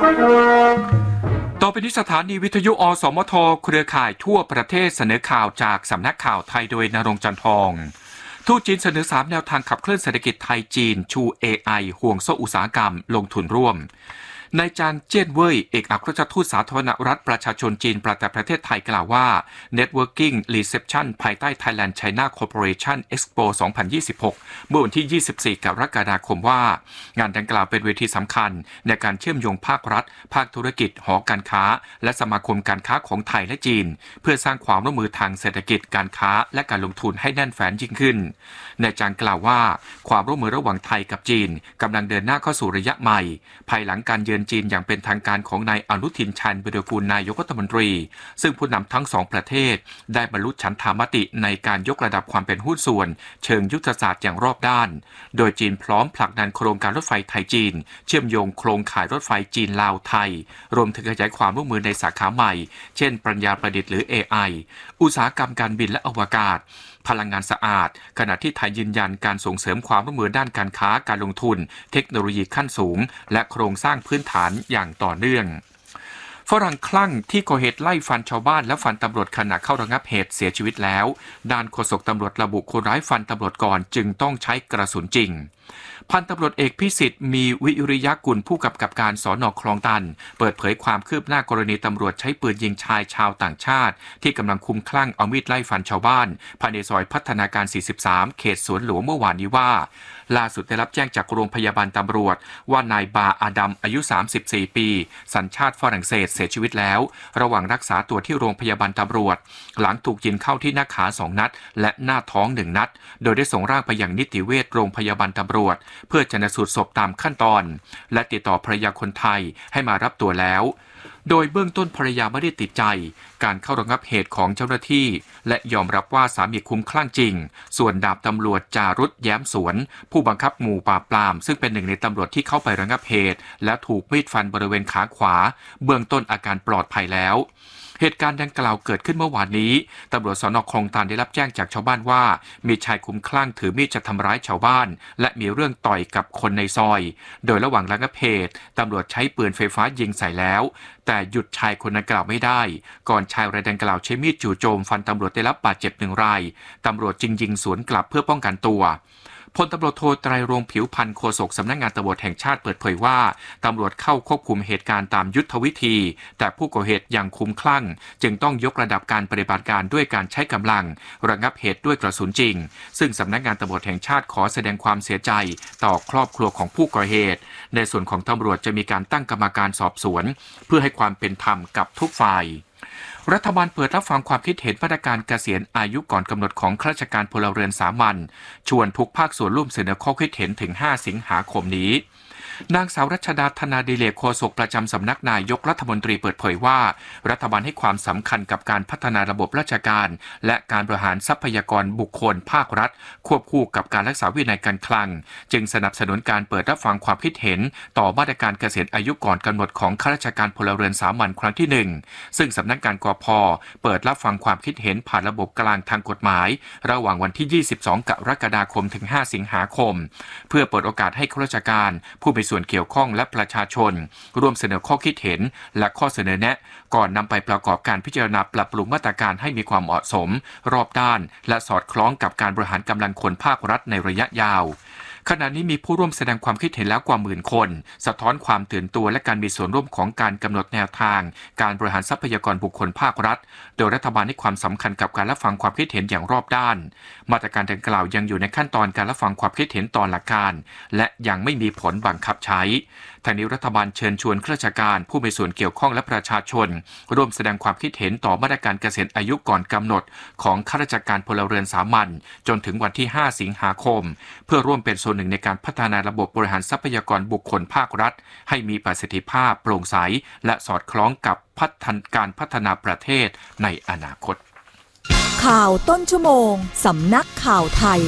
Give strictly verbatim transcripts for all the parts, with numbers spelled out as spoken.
ต่อไปนี้สถานีวิทยุอสมทเครือข่ายทั่วประเทศเสนอข่าวจากสำนักข่าวไทยโดยณรงค์จันทร์ทองทูตจีนเสนอสามแนวทางขับเคลื่อนเศรษฐกิจไทยจีนชู เอ ไอ ห่วงโซ่อุตสาหกรรมลงทุนร่วมนายจางเจี้ยนเว่ยเอกอัครราชทูตสาธารณรัฐประชาชนจีนประจำประเทศไทยกล่าวว่า Networking Reception ภายใต้ Thailand China Cooperation Expo สองพันยี่สิบหก เมื่อวันที่ ยี่สิบสี่ กรกฎาคมว่างานดังกล่าวเป็นเวทีสำคัญในการเชื่อมโยงภาครัฐภาคธุรกิจหอการค้าและสมาคมการค้าของไทยและจีนเพื่อสร้างความร่วมมือทางเศรษฐกิจการค้าและการลงทุนให้แน่นแฟ้นยิ่งขึ้นนายจางกล่าวว่าความร่วมมือระหว่างไทยกับจีนกำลังเดินหน้าเข้าสู่ระยะใหม่ภายหลังการเยือนจีนอย่างเป็นทางการของนายอนุทินชาญวิรากูลนายกรัฐมนตรีซึ่งผู้นำทั้งสองประเทศได้บรรลุฉันทามติในการยกระดับความเป็นหุ้นส่วนเชิงยุทธศาสตร์อย่างรอบด้านโดยจีนพร้อมผลักดันโครงการรถไฟไทยจีนเชื่อมโยงโครงข่ายรถไฟจีนลาวไทยรวมถึงขยายความร่วมมือในสาขาใหม่เช่นปัญญาประดิษฐ์หรือ เอ ไอ อุตสาหกรรมการบินและอวกาศพลังงานสะอาดขณะที่ไทยยืนยันการส่งเสริมความร่วมมือด้านการค้าการลงทุนเทคโนโลยีขั้นสูงและโครงสร้างพื้นฐานอย่างต่อเนื่องฝรั่งคลั่งที่ก่อเหตุไล่ฟันชาวบ้านและฟันตำรวจขณะเข้าระงับเหตุเสียชีวิตแล้วด้านโฆษกตำรวจระบุคนร้ายฟันตำรวจก่อนจึงต้องใช้กระสุนจริงพันตำรวจเอกพิสิทธิ์มีวิริยกุลผู้กำกับการสน.คลองตันเปิดเผยความคืบหน้ากรณีตำรวจใช้ปืนยิงชายชาวต่างชาติที่กำลังคุมคลั่งเอามีดไล่ฟันชาวบ้านภายในซอยพัฒนาการสี่สิบสามเขตสวนหลวงเมื่อวานนี้ว่าล่าสุดได้รับแจ้งจากโรงพยาบาลตำรวจว่านายบาอาดัมอายุสามสิบสี่ปีสัญชาติฝรั่งเศสเสียชีวิตแล้วระหว่างรักษาตัวที่โรงพยาบาลตำรวจหลังถูกยิงเข้าที่หน้าขาสองนัดและหน้าท้องหนึ่งนัดโดยได้ส่งร่างไปยังนิติเวชโรงพยาบาลตำรวจเพื่อชันสูตรศพตามขั้นตอนและติดต่อภรรยาคนไทยให้มารับตัวแล้วโดยเบื้องต้นภรรยาไม่ได้ติดใจการเข้าระงับเหตุของเจ้าหน้าที่และยอมรับว่าสามีคุ้มคลั่งจริงส่วนดาบตำรวจจารุตแย้มสวนผู้บังคับหมู่ปราบปรามซึ่งเป็นหนึ่งในตำรวจที่เข้าไประงับเหตุและถูกมีดฟันบริเวณขาขวาเบื้องต้นอาการปลอดภัยแล้วเหตุการณ์ดังกล่าวเกิดขึ้นเมื่อวานนี้ตำรวจสน.คลองตันได้รับแจ้งจากชาวบ้านว่ามีชายคุ้มคลั่งถือมีดจะทำร้ายชาวบ้านและมีเรื่องต่อยกับคนในซอยโดยระหว่างระงับเหตุตำรวจใช้ปืนไฟฟ้ายิงใส่แล้วแต่หยุดชายคนดังกล่าวไม่ได้ก่อนชายรายดังกล่าวใช้มีดจู่โจมฟันตำรวจได้รับบาดเจ็บหนึ่งรายตำรวจจึงยิงสวนกลับเพื่อป้องกันตัวพลตำรวจโทไตรรงค์ผิวพันธ์โฆษกสำนักงานตำรวจแห่งชาติเปิดเผยว่าตำรวจเข้าควบคุมเหตุการณ์ตามยุทธวิธีแต่ผู้ก่อเหตุยังคุ้มคลั่งจึงต้องยกระดับการปฏิบัติการด้วยการใช้กำลังระงับเหตุด้วยกระสุนจริงซึ่งสำนักงานตำรวจแห่งชาติขอแสดงความเสียใจต่อครอบครัวของผู้ก่อเหตุในส่วนของตำรวจจะมีการตั้งกรรมการสอบสวนเพื่อให้ความเป็นธรรมกับทุกฝ่ายรัฐบาลเปิดรับฟังความคิดเห็นมาตรการเกษียณอายุก่อนกำหนดของข้าราชการพลเรือนสามัญชวนทุกภาคส่วนร่วมเสนอข้อคิดเห็นถึงห้าสิงหาคมนี้นางสาวรัชดาธนาดิเลกโฆษกประจำสำนักนายกรัฐมนตรีเปิดเผยว่ารัฐบาลให้ความสำคัญกับการพัฒนาระบบราชการและการบริหารทรัพยากรบุคคลภาครัฐควบคู่กับการรักษาวินัยการคลังจึงสนับสนุนการเปิดรับฟังความคิดเห็นต่อมาตรการเกษียณอายุก่อนกำหนดของข้าราชการพลเรือนสามัญครั้งที่หนึ่งซึ่งสำนักงานกพ.เปิดรับฟังความคิดเห็นผ่านระบบกลางทางกฎหมายระหว่างวันที่ยี่สิบสองกรกฎาคมถึงห้าสิงหาคมเพื่อเปิดโอกาสให้ข้าราชการผู้มีส่วนเกี่ยวข้องและประชาชนร่วมเสนอข้อคิดเห็นและข้อเสนอแนะก่อนนำไปประกอบการพิจารณาปรับปรุงมาตรการให้มีความเหมาะสมรอบด้านและสอดคล้องกับการบริหารกำลังคนภาครัฐในระยะยาวขณะนี้มีผู้ร่วมแสดงความคิดเห็นแล้วกว่าหมื่นคนสะท้อนความตื่นตัวและการมีส่วนร่วมของการกำหนดแนวทางการบริหารทรัพยากรบุคคลภาครัฐโดยรัฐบาลให้ความสำคัญกับการรับฟังความคิดเห็นอย่างรอบด้านมาตรการดังกล่าวยังอยู่ในขั้นตอนการรับฟังความคิดเห็นตอนหลักการและยังไม่มีผลบังคับใช้ทางนี้รัฐบาลเชิญชวนข้าราชการผู้มีส่วนเกี่ยวข้องและประชาชนร่วมแสดงความคิดเห็นต่อมาตรการเกษียณอายุก่อนกำหนดของข้าราชการพลเรือนสามัญจนถึงวันที่ห้าสิงหาคมเพื่อร่วมเป็นส่วนหนึ่งในการพัฒนาระบบบริหารทรัพยากรบุคคลภาครัฐให้มีประสิทธิภาพโปร่งใสและสอดคล้องกับพัฒนาการพัฒนาประเทศในอนาคตข่าวต้นชั่วโมงสำนักข่าวไทย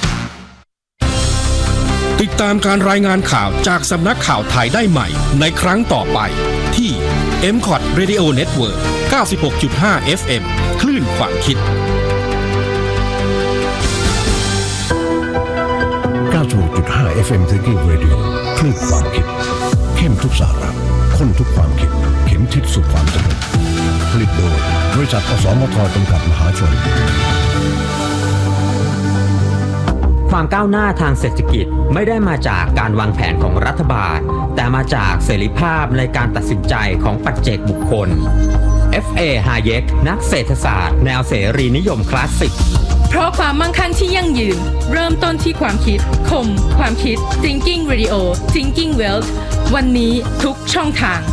ติดตามการรายงานข่าวจากสำนักข่าวไทยได้ใหม่ในครั้งต่อไปที่ เอ็ม คอท Radio Network เก้าสิบหกจุดห้า เอฟ เอ็ม คลื่นความคิดเก้าสิบหกจุดห้า เอฟ เอ็ม Thinking Radio คลื่นความคิดเข้มทุกสาระค้นทุกความคิดเข็มทิศสู่ความสำเร็จผลิตโดยบริษัทอสมทจำกัดมหาชนความก้าวหน้าทางเศรษฐกิจไม่ได้มาจากการวางแผนของรัฐบาลแต่มาจากเสรีภาพในการตัดสินใจของปัจเจกบุคคล เอฟ เอ Hayek นักเศรษฐศาสตร์แนวเสรีนิยมคลาสสิกเพราะความมั่งคั่งที่ยั่งยืนเริ่มต้นที่ความคิดคมความคิด Thinking Radio Thinking Wealth วันนี้ทุกช่องทาง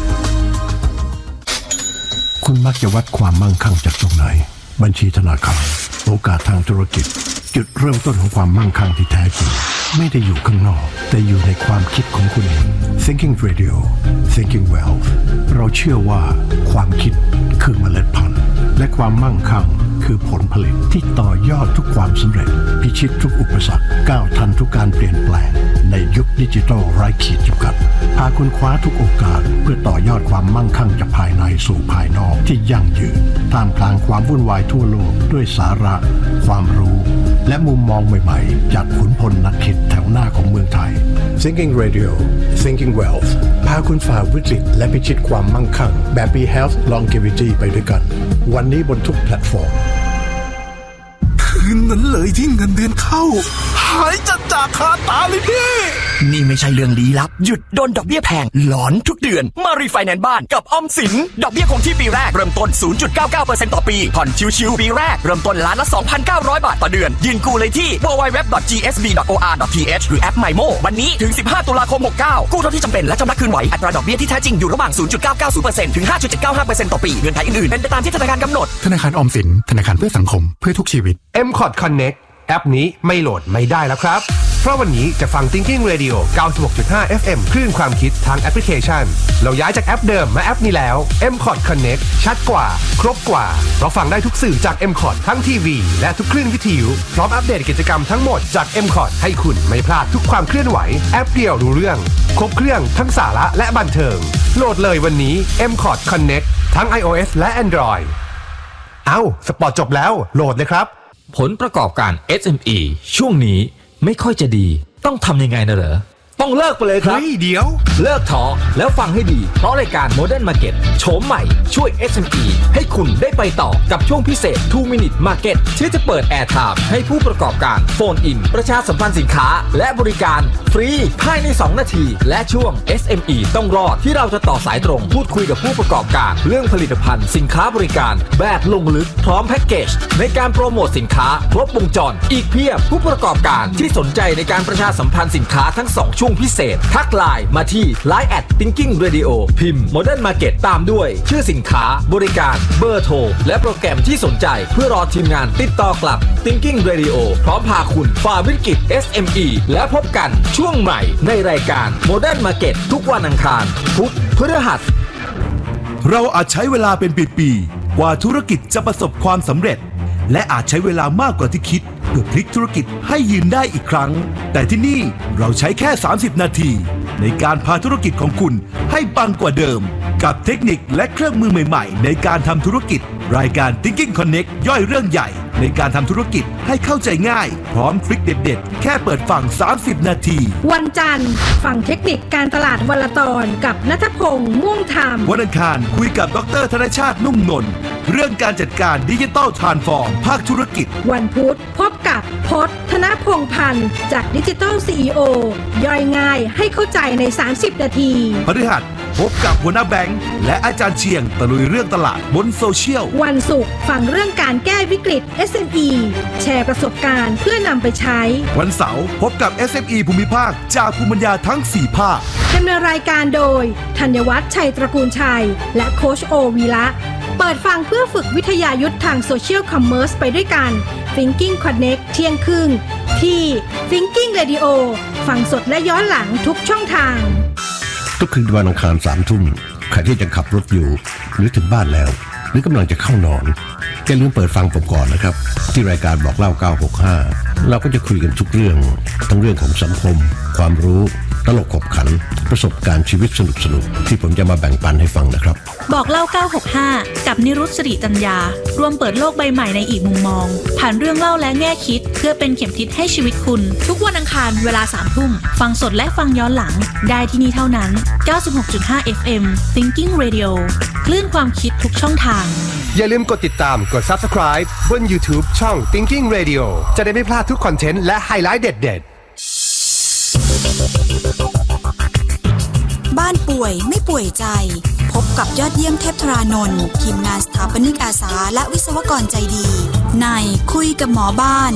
คุณมักจะวัดความมั่งคั่งจากตรงไหนบัญชีธนาคารโอกาสทางธุรกิจจุดเริ่มต้นของความมั่งคั่งที่แท้จริงไม่ได้อยู่ข้างนอกแต่อยู่ในความคิดของคุณเอง Thinking Radio Thinking Wealth เราเชื่อว่าความคิดคือเมล็ดพันธุ์และความมั่งคั่งคือผลผลิตที่ต่อยอดทุกความสำเร็จพิชิตทุกอุปสรรคก้าวทันทุกการเปลี่ยนแปลงในยุคดิจิทัลไร้ขีดจำกัดพาคุณคว้าทุกโอกาสเพื่อต่อยอดความมั่งคั่งจากภายในสู่ภายนอกที่ยั่งยืนท่ามกลางความวุ่นวายทั่วโลกด้วยสาระความรู้และมุมมองใหม่ๆจากขุนพลนักคิดแถวหน้าของเมืองไทย Thinking Radio Thinking Wealth พาคุณฝ่าวิกฤตและพิชิตความมั่งคั่งแบบ Be Health Longevity ไปด้วยกันวันนี้บนทุกแพลตฟอร์มคืนนั้นเลยที่เงินเดือนเข้าหายจัดจากคาตาเลยพี่นี่ไม่ใช่เรื่องลี้ลับหยุดโดนดอกเบี้ยแพงหลอนทุกเดือนมารีไฟแนนซ์บ้านกับออมสินดอกเบี้ยคงที่ปีแรกเริ่มต้น ศูนย์จุดเก้าเก้าเปอร์เซ็นต์ ต่อปีผ่อนชิวๆปีแรกเริ่มต้นล้านละ สองพันเก้าร้อย บาทต่อเดือนยื่นกู้เลยที่ ดับเบิลยู ดับเบิลยู ดับเบิลยู ดอท จี เอส บี ดอท โอ อาร์ ดอท ที เอช หรือแอป ไมโม วันนี้ถึงสิบห้าตุลาคมหกเก้ากู้เท่าที่จำเป็นและชำระคืนไหวอัตราดอกเบี้ยที่แท้จริงอยู่ระหว่าง ศูนย์จุดเก้าเก้าศูนย์เปอร์เซ็นต์ ถึง ห้าจุดเจ็ดเก้าห้าเปอร์เซ็นต์ ต่อปีเงื่อนไขอื่นๆเป็นไปตามที่ธนาคารกำหนดธนาคารออมสินธนาคารเพื่อสังคมเพื่อทุกชีวิตเอ็ม คอร์ด Connect แอปนี้ไม่โหลดไม่ได้แล้วครับเพราะวันนี้จะฟัง Thinking Radio เก้าสิบหกจุดห้า เอฟ เอ็ม คลื่นความคิดทางแอปพลิเคชันเราย้ายจากแอปเดิมมาแอปนี้แล้ว เอ็ม คอร์ด Connect ชัดกว่าครบกว่าเราฟังได้ทุกสื่อจาก เอ็ม คอร์ด ทั้งทีวีและทุกคลื่นวิทยุพร้อมอัปเดตกิจกรรมทั้งหมดจาก เอ็ม คอร์ด ให้คุณไม่พลาดทุกความเคลื่อนไหวแอปเดียวรู้เรื่องครบเครื่องทั้งสาระและบันเทิงโหลดเลยวันนี้ เอ็ม คอร์ด Connect ทั้ง iOS และ Android เอ้าสปอร์ตจบแล้วโหลดเลยครับผลประกอบการ เอส เอ็ม อี ช่วงนี้ไม่ค่อยจะดีต้องทำยังไงนะเหรอต้องเลิกไปเลยครับเฮ้ยเดี๋ยวเลิกท้อแล้วฟังให้ดีเพราะรายการ Modern Market โฉมใหม่ช่วย เอส เอ็ม อี ให้คุณได้ไปต่อกับช่วงพิเศษ ทู Minute Market ที่จะเปิดแอร์ไทม์ให้ผู้ประกอบการโฟนอินประชาสัมพันธ์สินค้าและบริการฟรีภายในสองนาทีและช่วง เอส เอ็ม อี ต้องรอดที่เราจะต่อสายตรงพูดคุยกับผู้ประกอบการเรื่องผลิตภัณฑ์สินค้าบริการแบบลงลึกพร้อมแพ็กเกจในการโปรโมทสินค้าครบวงจรอีกเพียบผู้ประกอบการที่สนใจในการประชาสัมพันธ์สินค้าทั้งสองช่วงพิเศษทักไลน์มาที่ ไลน์ แอท Thinking Radio พิมพ์ Modern Market ตามด้วยชื่อสินค้าบริการเบอร์โทรและโปรแกรมที่สนใจเพื่อรอทีมงานติดต่อกลับ Thinking Radio พร้อมพาคุณฝ่าวิกฤต เอส เอ็ม อี และพบกันช่วงใหม่ในรายการ Modern Market ทุกวันอังคารพุธพฤหัสเราอาจใช้เวลาเป็นปีๆกว่าธุรกิจจะประสบความสำเร็จและอาจใช้เวลามากกว่าที่คิดเพื่อพลิกธุรกิจให้ยืนได้อีกครั้งแต่ที่นี่เราใช้แค่สามสิบนาทีในการพาธุรกิจของคุณให้ปังกว่าเดิมกับเทคนิคและเครื่องมือใหม่ๆในการทำธุรกิจรายการ Thinking Connect ย่อยเรื่องใหญ่ในการทำธุรกิจให้เข้าใจง่ายพร้อมทริคเด็ดๆแค่เปิดฟังสามสิบนาทีวันจันทร์ฟังเทคนิคการตลาดวันละตอนกับณัฐพงษ์ม่วงธรรมวันอังคารคุยกับดร.ธนชาตินุ่มนนท์เรื่องการจัดการดิจิทัลทรานส์ฟอร์มภาคธุรกิจวันพุธพบกับพจน์ธนพงษ์พันธ์จากดิจิทัล ซี อี โอ ย่อยง่ายให้เข้าใจในสามสิบนาทีพฤหัสพบกับหัวหน้าแบงค์และอาจารย์เชียงตะลุยเรื่องตลาดบนโซเชียลวันศุกร์ฟังเรื่องการแก้วิกฤต เอส เอ็ม อี แชร์ประสบการณ์เพื่อนำไปใช้วันเสาร์พบกับ เอส เอ็ม อี ภูมิภาคจากภูมิปัญญาทั้งสี่ภาคดำเนินรายการโดยธัญวัฒน์ชัยตระกูลชัยและโค้ชโอวีระเปิดฟังเพื่อฝึกวิทยายุทธทางโซเชียลคอมเมอร์สไปด้วยกัน Thinking Connect เที่ยงครึ่งที่ Thinking Radio ฟังสดและย้อนหลังทุกช่องทางทุกคืนวันอังคารสามทุ่มใครที่จะขับรถอยู่หรือถึงบ้านแล้วหรือกำลังจะเข้านอนอย่าลืมเปิดฟังผมก่อนนะครับที่รายการบอกเล่าเก้าหกห้าเราก็จะคุยกันทุกเรื่องทั้งเรื่องของสังคมความรู้ตลกขบขันประสบการณ์ชีวิตสนุกๆที่ผมจะมาแบ่งปันให้ฟังนะครับบอกเล่าเก้าหกห้ากับนิรุต สิริจัญญารวมเปิดโลกใบใหม่ในอีกมุมมองผ่านเรื่องเล่าและแง่คิดเพื่อเป็นเข็มทิศให้ชีวิตคุณทุกวันอังคารเวลาสามทุ่มฟังสดและฟังย้อนหลังได้ที่นี่เท่านั้น เก้าสิบหกจุดห้า เอฟ เอ็ม Thinking Radio คลื่นความคิดทุกช่องทางอย่าลืมกดติดตามกด Subscribe บน YouTube ช่อง Thinking Radio จะได้ไม่พลาดทุกคอนเทนต์และไฮไลท์เด็ดๆบ้านป่วยไม่ป่วยใจพบกับยอดเยี่ยมเทพธรานนท์ทีมงานสถาปนิกอาสาและวิศวกรใจดีในคุยกับหมอบ้าน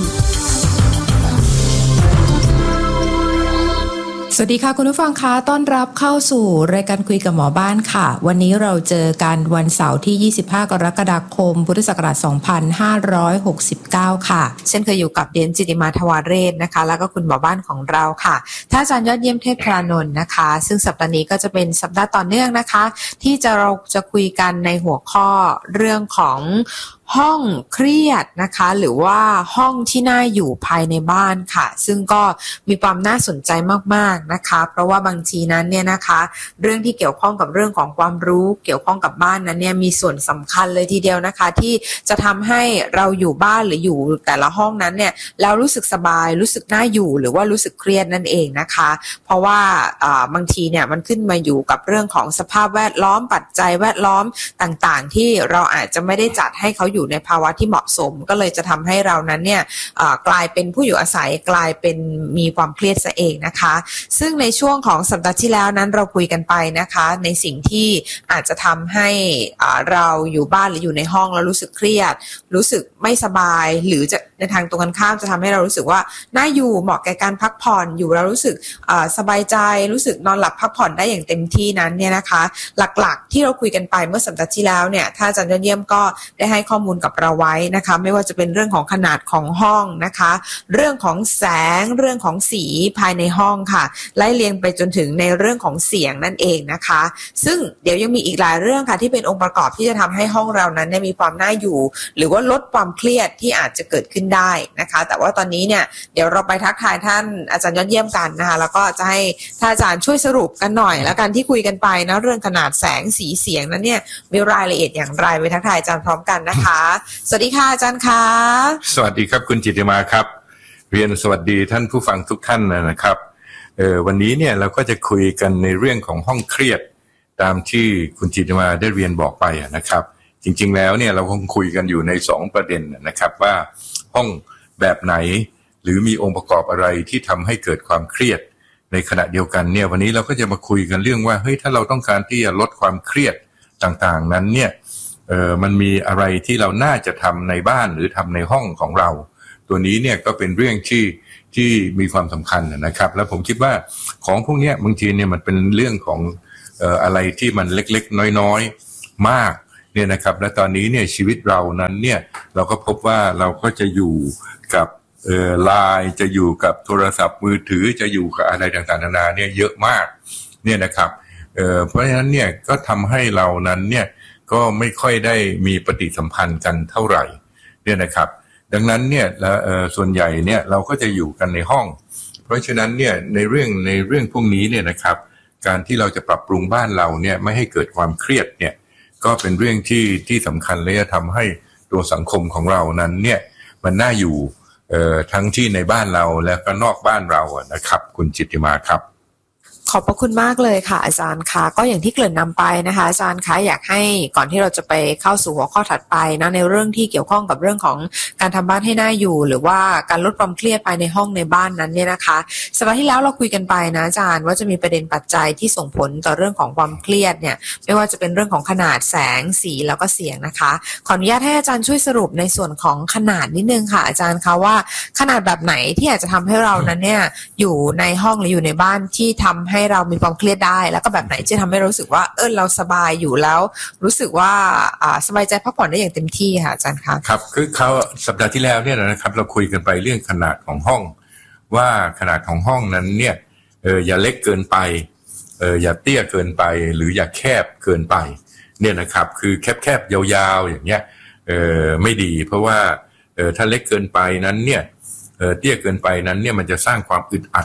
สวัสดีค่ะคุณผู้ฟังคะต้อนรับเข้าสู่รายการคุยกับหมอบ้านค่ะวันนี้เราเจอกันวันเสาร์ที่ยี่สิบห้ากรกฎาคมพุทธศักราชสองพันห้าร้อยหกสิบเก้าค่ะเช่นเคยอยู่กับเดนจิติมาทวาเรศนะคะแล้วก็คุณหมอบ้านของเราค่ะท่านอาจารย์ยอดเยี่ยมเทพธรานนท์นะคะซึ่งสัปดาห์นี้ก็จะเป็นสัปดาห์ต่อเนื่องนะคะที่จะเราจะคุยกันในหัวข้อเรื่องของห้องเครียดนะคะหรือว่าห้องที่น่าอยู่ภายในบ้านค่ะซึ่งก็มีความน่าสนใจมากๆนะคะเพราะว่าบางทีนั้นเนี่ยนะคะเรื่องที่เกี่ยวข้องกับเรื่องของความรู้เกี่ยวข้องกับบ้านนั้นเนี่ยมีส่วนสำคัญเลยทีเดียวนะคะที่จะทำให้เราอยู่บ้านหรืออยู่แต่ละห้องนั้นเนี่ยแล้วรู้สึกสบายรู้สึกน่าอยู่หรือว่ารู้สึกเครียดนั่นเองนะคะเพราะว่าบางทีเนี่ยมันขึ้นมาอยู่กับเรื่องของสภาพแวดล้อมปัจจัยแวดล้อมต่างๆที่เราอาจจะไม่ได้จัดให้เขาอยู่ในภาวะที่เหมาะสมก็เลยจะทำให้เรานั้นเนี่ยกลายเป็นผู้อยู่อาศัยกลายเป็นมีความเครียดซะเองนะคะซึ่งในช่วงของสัปดาห์ที่แล้วนั้นเราคุยกันไปนะคะในสิ่งที่อาจจะทำให้เราอยู่บ้านหรืออยู่ในห้องแล้วรู้สึกเครียดรู้สึกไม่สบายหรือจะในทางตรงกันข้ามจะทำให้เรารู้สึกว่าน่าอยู่เหมาะแก่การพักผ่อนอยู่แล้วรู้สึกสบายใจรู้สึกนอนหลับพักผ่อนได้อย่างเต็มที่นั้นเนี่ยนะคะหลักๆที่เราคุยกันไปเมื่อสัปดาห์ที่แล้วเนี่ยถ้าอาจารย์ยอดเยี่ยมก็ได้ให้ข้อมูลกับเราไว้นะคะไม่ว่าจะเป็นเรื่องของขนาดของห้องนะคะเรื่องของแสงเรื่องของสีภายในห้องค่ะไล่เรียงไปจนถึงในเรื่องของเสียงนั่นเองนะคะซึ่งเดี๋ยวยังมีอีกหลายเรื่องค่ะที่เป็นองค์ประกอบที่จะทำให้ห้องเรานั้นมีความน่าอยู่หรือว่าลดความเครียดที่อาจจะเกิดขึ้นได้นะคะแต่ว่าตอนนี้เนี่ยเดี๋ยวเราไปทักทายท่านอาจารย์ยอดเยี่ยมกันนะคะแล้วก็จะให้ท่านอาจารย์ช่วยสรุปกันหน่อยแล้วกันที่คุยกันไปนะเรื่องขนาดแสงสีเสียงนั้นเนี่ยมีรายละเอียดอย่างไรไปทักทายอาจารย์พร้อมกันนะคะสวัสดีค่ะอาจารย์คะสวัสดีครับคุณจิตติมาครับเรียนสวัสดีท่านผู้ฟังทุกท่านนะครับเอ่อวันนี้เนี่ยเราก็จะคุยกันในเรื่องของห้องเครียดตามที่คุณจิตติมาได้เรียนบอกไปนะครับจริงๆแล้วเนี่ยเราคงคุยกันอยู่ในสองประเด็นนะครับว่าห้องแบบไหนหรือมีองค์ประกอบอะไรที่ทำให้เกิดความเครียดในขณะเดียวกันเนี่ยวันนี้เราก็จะมาคุยกันเรื่องว่าเฮ้ยถ้าเราต้องการที่จะลดความเครียดต่างๆนั้นเนี่ยเอ่อมันมีอะไรที่เราน่าจะทำในบ้านหรือทำในห้องของเราตัวนี้เนี่ยก็เป็นเรื่องที่ที่มีความสำคัญนะครับแล้วผมคิดว่าของพวกนี้บางทีเนี่ยมันเป็นเรื่องของเอ่ออะไรที่มันเล็กๆน้อยๆมากเนี่ยนะครับและตอนนี้เนี่ยชีวิตเรานั้นเนี่ยเราก็พบว่าเราก็จะอยู่กับเอ่อไลน์จะอยู่กับโทรศัพท์มือถือจะอยู่กับอะไรต่างๆนานาเนี่ยเยอะมากเนี่ยนะครับเอ่อเพราะฉะนั้นเนี่ยก็ทำให้เรานั้นเนี่ยก็ไม่ค่อยได้มีปฏิสัมพันธ์กันเท่าไหร่เนี่ยนะครับดังนั้นเนี่ยเอ่อส่วนใหญ่เนี่ยเราก็จะอยู่กันในห้องเพราะฉะนั้นเนี่ยในเรื่องในเรื่องพวกนี้เนี่ยนะครับการที่เราจะปรับปรุงบ้านเราเนี่ยไม่ให้เกิดความเครียดเนี่ยก็เป็นเรื่องที่ที่สำคัญและจะทำให้ตัวสังคมของเรานั้นเนี่ยมันน่าอยู่เอ่อทั้งที่ในบ้านเราและก็นอกบ้านเราอะนะครับคุณจิตติมาครับขอบพระคุณมากเลยค่ะอาจารย์คะก็อย่างที่เกริ่นนำไปนะคะอาจารย์คะอยากให้ก่อนที่เราจะไปเข้าสู่หัวข้อถัดไปนะในเรื่องที่เกี่ยวข้องกับเรื่องของการทำบ้านให้น่าอยู่หรือว่าการลดความเครียดภายในห้องในบ้านนั้นเนี่ยนะคะสัปดาห์ที่แล้วเราคุยกันไปนะอาจารย์ว่าจะมีประเด็นปัจจัยที่ส่งผลต่อเรื่องของความเครียดเนี่ยไม่ว่าจะเป็นเรื่องของขนาดแสงสีแล้วก็เสียงนะคะขออนุญาตให้อาจารย์ช่วยสรุปในส่วนของขนาดนิดนึงค่ะอาจารย์คะว่าขนาดแบบไหนที่อาจจะทำให้เรานั้นเนี่ยอยู่ในห้องหรืออยู่ในบ้านที่ทำให้เรามีความเครียดได้แล้วก็แบบไหนจะทำให้เรารู้สึกว่าเออเราสบายอยู่แล้วรู้สึกว่าอ่าสบายใจพักผ่อนได้อย่างเต็มที่ค่ะอาจารย์คะครับคือเขาสัปดาห์ที่แล้วเนี่ยนะครับเราคุยกันไปเรื่องขนาดของห้องว่าขนาดของห้องนั้นเนี่ยเอออย่าเล็กเกินไปเอออย่าเตี้ยเกินไปหรืออย่าแคบเกินไปเนี่ยนะครับคือแคบๆยาวๆอย่างเงี้ยเออไม่ดีเพราะว่าเออถ้าเล็กเกินไปนั้นเนี่ยเออเตี้ยเกินไปนั้นเนี่ยมันจะสร้างความอึดอัด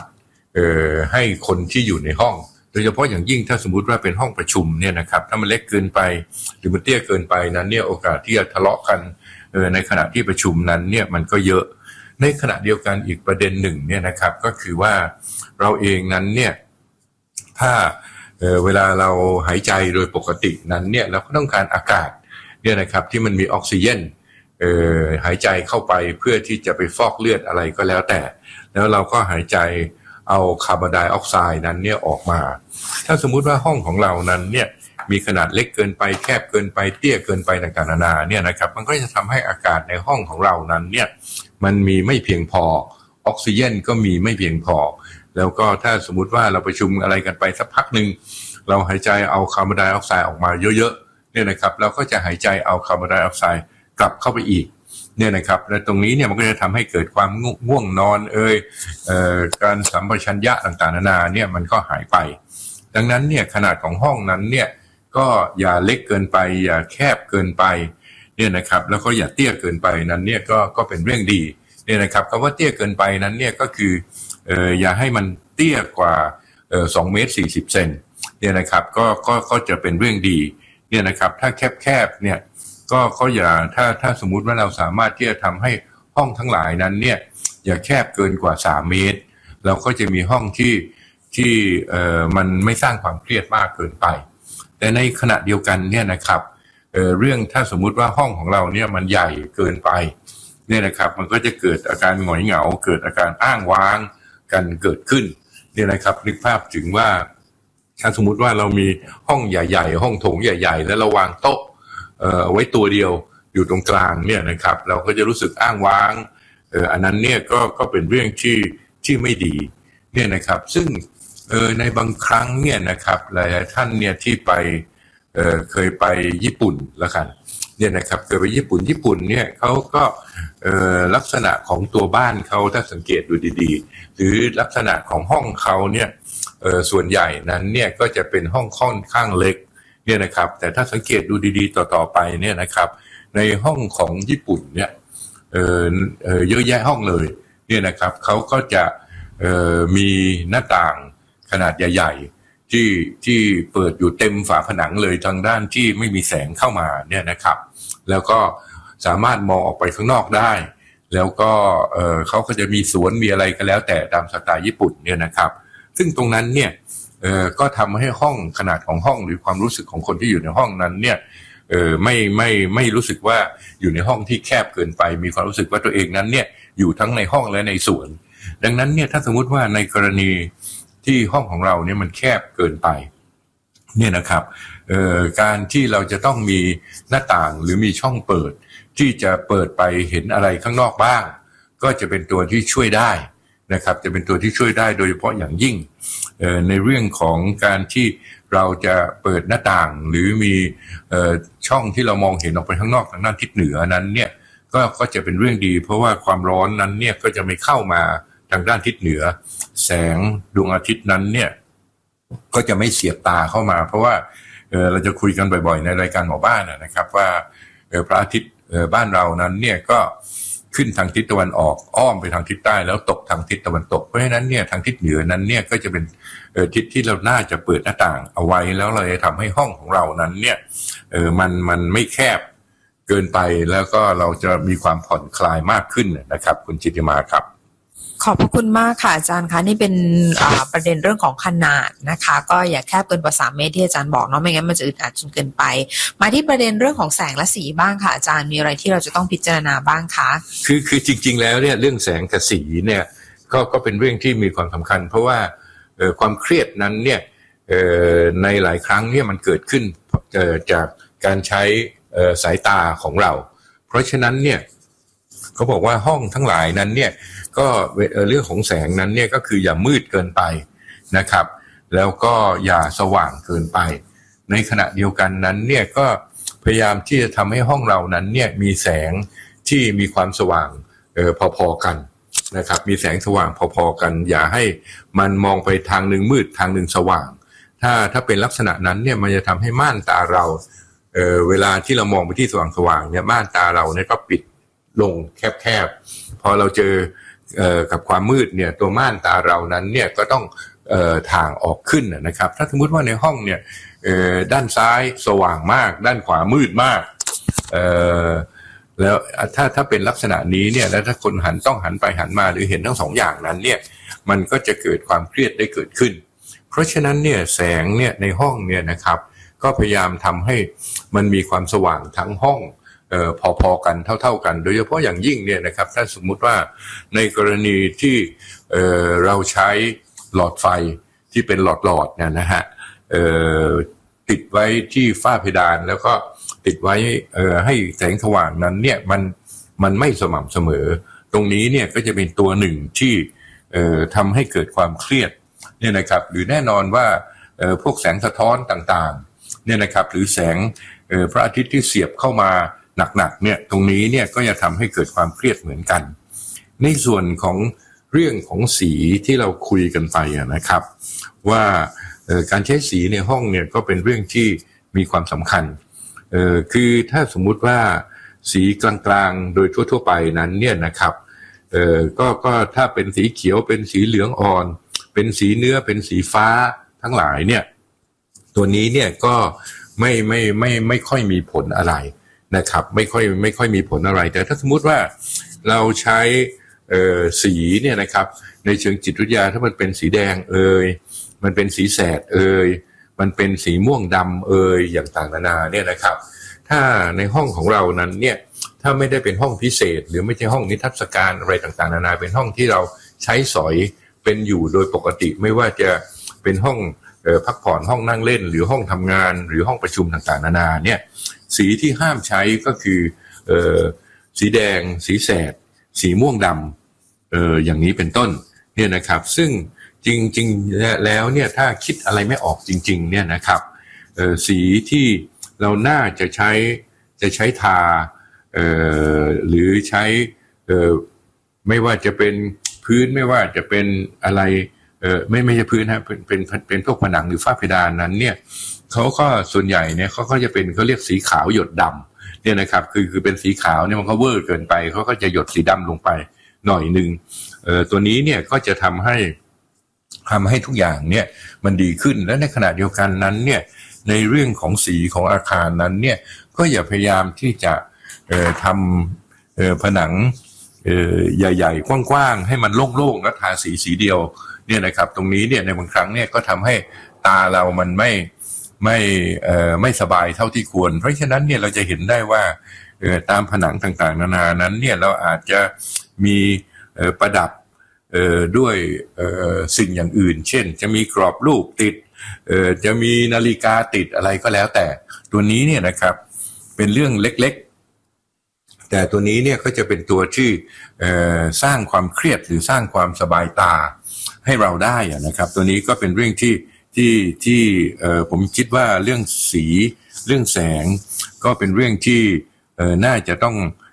เอ่อให้คนที่อยู่ในห้องโดยเฉพาะอย่างยิ่งถ้าสมมุติว่าเป็นห้องประชุมเนี่ยนะครับถ้ามันเล็กเกินไปหรือมันเตี้ยเกินไปนั้นเนี่ยโอกาสที่จะทะเลาะกันเอ่อในขณะที่ประชุมนั้นเนี่ยมันก็เยอะในขณะเดียวกันอีกประเด็นหนึ่งเนี่ยนะครับก็คือว่าเราเองนั้นเนี่ยถ้าเอ่อเวลาเราหายใจโดยปกตินั้นเนี่ยเราก็ต้องการอากาศเนี่ยนะครับที่มันมีออกซิเจนเอ่อหายใจเข้าไปเพื่อที่จะไปฟอกเลือดอะไรก็แล้วแต่แล้วเราก็หายใจเอาคาร์บอนไดออกไซด์นั้นเนี่ยออกมาถ้าสมมุติว่าห้องของเรานั้นเนี่ยมีขนาดเล็กเกินไปแคบเกินไปเตี้ยเกินไปต่างๆนานาเนี่ยนะครับมันก็จะทำให้อากาศในห้องของเรานั้นเนี่ยมันมีไม่เพียงพอออกซิเจนก็มีไม่เพียงพอแล้วก็ถ้าสมมุติว่าเราประชุมอะไรกันไปสักพักนึงเราหายใจเอาคาร์บอนไดออกไซด์ออกมาเยอะๆเนี่ยนะครับเราก็จะหายใจเอาคาร์บอนไดออกไซด์กลับเข้าไปอีกเนี่ยนะครับและตรงนี้เนี่ยมันก็จะทำให้เกิดความง่วงนอนเอ่ยเอ่อการสัมปชัญญะต่างๆนานาเนี่ยมันก็หายไปดังนั้นเนี่ยขนาดของห้องนั้นเนี่ยก็อย่าเล็กเกินไปอย่าแคบเกินไปเนี่ยนะครับแล้วก็อย่าเตี้ยเกินไปนั้นเนี่ยก็ก็เป็นเรื่องดีเนี่ยนะครับคำว่าเตี้ยเกินไปนั้นเนี่ยก็คือเอ่ออย่าให้มันเตี้ยกว่าเอ่อสองเมตรสี่สิบเซนเนี่ยนะครับก็ก็ก็จะเป็นเรื่องดีเนี่ยนะครับถ้าแคบๆเนี่ยก็ก็อย่าถ้าถ้าสมมุติว่าเราสามารถที่จะทำให้ห้องทั้งหลายนั้นเนี่ยอย่าแคบเกินกว่าสามเมตรเราก็จะมีห้องที่ที่เอ่อมันไม่สร้างความเครียดมากเกินไปแต่ในขณะเดียวกันเนี่ยนะครับเอ่อเรื่องถ้าสมมุติว่าห้องของเราเนี่ยมันใหญ่เกินไปเนี่ยนะครับมันก็จะเกิดอาการหงอยเหงาเกิดอาการอ้างว้างกันเกิดขึ้นเนี่ยนะครับนึกภาพถึงว่าถ้าสมมุติว่าเรามีห้องใหญ่ๆห้องโถงใหญ่ๆแล้วเราวางโต๊ะเอ่อไว้ตัวเดียวอยู่ตรงกลางเนี่ยนะครับเราก็จะรู้สึกอ้างว้างเอ่ออันนั้นเนี่ยก็ก็เป็นเรื่องที่ที่ไม่ดีเนี่ยนะครับซึ่งเอ่อในบางครั้งเนี่ยนะครับหลายท่านเนี่ยที่ไปเอ่อเคยไปญี่ปุ่นละกันเนี่ยนะครับเคยไปญี่ปุ่นญี่ปุ่นเนี่ยเขาก็เอ่อลักษณะของตัวบ้านเขาถ้าสังเกตดูดีๆหรือลักษณะของห้องเขาเนี่ยเอ่อส่วนใหญ่นั้นเนี่ยก็จะเป็นห้องค่อนข้างเล็กเนี่ยนะครับแต่ถ้าสังเกตดูดีๆต่อๆไปเนี่ยนะครับในห้องของญี่ปุ่นเนี่ยเอ่อเอ่อเยอะแยะห้องเลยเนี่ยนะครับเขาก็จะเอ่อมีหน้าต่างขนาดใหญ่ๆที่ที่เปิดอยู่เต็มฝาผนังเลยทางด้านที่ไม่มีแสงเข้ามาเนี่ยนะครับแล้วก็สามารถมองออกไปข้างนอกได้แล้วก็เอ่อเขาก็จะมีสวนมีอะไรก็แล้วแต่ตามสไตล์ญี่ปุ่นเนี่ยนะครับซึ่งตรงนั้นเนี่ยเอ่อก็ทำให้ห้องขนาดของห้องหรือความรู้สึกของคนที่อยู่ในห้องนั้นเนี่ยเอ่อไม่ไม่ไม่รู้สึกว่าอยู่ในห้องที่แคบเกินไปมีความรู้สึกว่าตัวเองนั้นเนี่ยอยู่ทั้งในห้องและในสวนดังนั้นเนี่ยถ้าสมมุติว่าในกรณีที่ห้องของเราเนี่ยมันแคบเกินไปเนี่ยนะครับเอ่อการที่เราจะต้องมีหน้าต่างหรือมีช่องเปิดที่จะเปิดไปเห็นอะไรข้างนอกบ้างก็จะเป็นตัวที่ช่วยได้นะครับจะเป็นตัวที่ช่วยได้โดยเฉพาะอย่างยิ่งเอ่อในเรื่องของการที่เราจะเปิดหน้าต่างหรือมีเอ่อช่องที่เรามองเห็นออกไปข้างนอกทางด้านทิศเหนือนั้นเนี่ยก็ก็จะเป็นเรื่องดีเพราะว่าความร้อนนั้นเนี่ยก็จะไม่เข้ามาทางด้านทิศเหนือแสงดวงอาทิตย์นั้นเนี่ยก็จะไม่เสียบตาเข้ามาเพราะว่าเอ่อเราจะคุยกันบ่อยๆในรายการหมอบ้านนะครับว่าเอ่อพระอาทิตย์เอ่อบ้านเรานั้นเนี่ยก็ขึ้นทางทิศตะวันออกอ้อมไปทางทิศใต้แล้วตกทางทิศตะวันตกเพราะฉะนั้นเนี่ยทางทิศเหนือนั้นเนี่ยก็จะเป็นเอ่อทิศที่เราน่าจะเปิดหน้าต่างเอาไว้แล้วเราจะทำให้ห้องของเรานั้นเนี่ยเอ่อมันมันไม่แคบเกินไปแล้วก็เราจะมีความผ่อนคลายมากขึ้นนะครับคุณจิตติมาครับขอบพระคุณมากค่ะอาจารย์คะนี่เป็นประเด็นเรื่องของขนาดนะคะก็อย่าแคบเกินกว่าสามเมตรที่อาจารย์บอกเนาะไม่งั้นมันจะอึดอัดจนเกินไปมาที่ประเด็นเรื่องของแสงและสีบ้างค่ะอาจารย์มีอะไรที่เราจะต้องพิจารณาบ้างคะคือคือจริงๆแล้วเนี่ยเรื่องแสงกับสีเนี่ยก็ก็เป็นเรื่องที่มีความสำคัญเพราะว่าเอ่อความเครียดนั้นเนี่ยเอ่อในหลายครั้งเนี่ยมันเกิดขึ้นเอ่อจากการใช้เอ่อสายตาของเราเพราะฉะนั้นเนี่ยเขาบอกว่าห้องทั้งหลายนั้นเนี่ยก็เรื่องของแสงนั้นเนี่ยก็คืออย่ามืดเกินไปนะครับแล้วก็อย่าสว่างเกินไปในขณะเดียวกันนั้นเนี่ยก็พยายามที่จะทำให้ห้องเรานั้นเนี่ยมีแสงที่มีความสว่างเอ่อพอๆกันนะครับมีแสงสว่างพอๆกันอย่าให้มันมองไปทางหนึ่งมืดทางหนึ่งสว่างถ้าถ้าเป็นลักษณะนั้นเนี่ยมันจะทำให้ม่านตาเราเอ่อเวลาที่เรามองไปที่สว่างๆเนี่ยม่านตาเราเนี่ยก็ปิดลงแคบๆพอเราเจอเอ่อกับความมืดเนี่ยตัวม่านตาเรานั้นเนี่ยก็ต้องเอ่อถ่างออกขึ้นนะครับถ้าสมมติว่าในห้องเนี่ยเอ่อด้านซ้ายสว่างมากด้านขวามืดมากเอ่อแล้วถ้าถ้าเป็นลักษณะนี้เนี่ยแล้วถ้าคนหันต้องหันไปหันมาหรือเห็นทั้งสองอย่างนั้นเนี่ยมันก็จะเกิดความเครียดได้เกิดขึ้นเพราะฉะนั้นเนี่ยแสงเนี่ยในห้องเนี่ยนะครับก็พยายามทำให้มันมีความสว่างทั้งห้องเอ่อพอๆกันเท่าๆกันโดยเฉพาะอย่างยิ่งเนี่ยนะครับถ้าสมมุติว่าในกรณีที่เอ่อเราใช้หลอดไฟที่เป็นหลอดๆเนี่ยนะฮะเอ่อติดไว้ที่ฝ้าเพดานแล้วก็ติดไว้เอ่อให้แสงสว่างนั้นเนี่ยมันมันไม่สม่ำเสมอตรงนี้เนี่ยก็จะเป็นตัวหนึ่งที่เอ่อทำให้เกิดความเครียดเนี่ยนะครับหรือแน่นอนว่าเอ่อพวกแสงสะท้อนต่างๆเนี่ยนะครับหรือแสงเอ่อพระอาทิตย์ที่เสียบเข้ามาหนักๆเนี่ยตรงนี้เนี่ยก็จะทำให้เกิดความเครียดเหมือนกันในส่วนของเรื่องของสีที่เราคุยกันไปนะครับว่าการใช้สีในห้องเนี่ยก็เป็นเรื่องที่มีความสำคัญเอ่อคือถ้าสมมุติว่าสีกลางๆโดยทั่วๆไปนั้นเนี่ยนะครับเอ่อก็ก็ถ้าเป็นสีเขียวเป็นสีเหลืองอ่อนเป็นสีเนื้อเป็นสีฟ้าทั้งหลายเนี่ยตัวนี้เนี่ยก็ไม่ไม่ไม่ไม่ค่อยมีผลอะไรนะครับไม่ค่อยไม่ค่อยมีผลอะไรแต่ถ้าสมมุติว่าเราใช้เอ่อสีเนี่ยนะครับในเชิงจิตวิทยาถ้ามันเป็นสีแดงเอ่ยมันเป็นสีแสดเอ่ยมันเป็นสีม่วงดำเอ่ยอย่างต่างๆนานาเนี่ยนะครับถ้าในห้องของเรานั้นเนี่ยถ้าไม่ได้เป็นห้องพิเศษหรือไม่ใช่ห้องนิทรรศการอะไรต่างๆนานาเป็นห้องที่เราใช้สอยเป็นอยู่โดยปกติไม่ว่าจะเป็นห้องเอ่อพักผ่อนห้องนั่งเล่นหรือห้องทำงานหรือห้องประชุมต่างๆนานาเนี่ยสีที่ห้ามใช้ก็คือเอ่อสีแดงสีแสดสีม่วงดำเอ่ออย่างนี้เป็นต้นเนี่ยนะครับซึ่งจริงๆแล้วเนี่ยถ้าคิดอะไรไม่ออกจริงๆเนี่ยนะครับเอ่อสีที่เราน่าจะใช้จะใช้ทาเอ่อหรือใช้เอ่อไม่ว่าจะเป็นพื้นไม่ว่าจะเป็นอะไรเอ่อไม่ไม่ใช่พื้นฮะเป็นเป็นเป็นพวกผนังหรือฝ้าเพดานนั้นเนี่ยเขาก็ส่วนใหญ่เนี่ยเขาก็จะเป็นเขาเรียกสีขาวหยดดำเนี่ยนะครับคือคือเป็นสีขาวเนี่ยมันก็เวอร์เกินไปเขาก็จะหยดสีดำลงไปหน่อยนึงเอ่อตัวนี้เนี่ยก็จะทำให้ทำให้ทุกอย่างเนี่ยมันดีขึ้นและในขณะเดียวกันนั้นเนี่ยในเรื่องของสีของอาคารนั้นเนี่ยก็อย่าพยายามที่จะเอ่อทำเอ่อผนังเอ่อใหญ่ๆกว้างๆให้มันโล่งๆแล้วทาสีสีเดียวเนี่ยนะครับตรงนี้เนี่ยในบางครั้งเนี่ยก็ทำให้ตาเรามันไม่ไม่เอ่อไม่สบายเท่าที่ควรเพราะฉะนั้นเนี่ยเราจะเห็นได้ว่าเอ่อตามผนังต่างๆนานานั้นเนี่ยเราอาจจะมีเอ่อประดับเอ่อด้วยเอ่อสิ่งอย่างอื่นเช่นจะมีกรอบรูปติดเอ่อจะมีนาฬิกาติดอะไรก็แล้วแต่ตัวนี้เนี่ยนะครับเป็นเรื่องเล็กๆแต่ตัวนี้เนี่ยก็จะเป็นตัวที่เอ่อสร้างความเครียดหรือสร้างความสบายตาให้เราได้นะครับตัวนี้ก็เป็นเรื่องที่ที่ที่เอ่อผมคิดว่าเรื่องสีเรื่องแสงก็เป็นเรื่องที่เอ่อน่าจะต้อง